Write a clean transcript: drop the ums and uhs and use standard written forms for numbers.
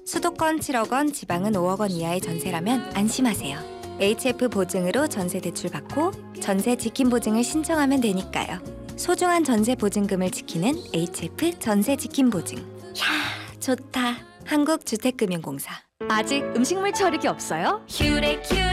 수도권 7억 원, 지방은 5억 원 이하의 전세라면 안심하세요. HF 보증으로 전세 대출 받고 전세 지킴 보증을 신청하면 되니까요. 소중한 전세 보증금을 지키는 HF 전세 지킴 보증. 야, 좋다. 한국주택금융공사. 아직 음식물 처리기 없어요?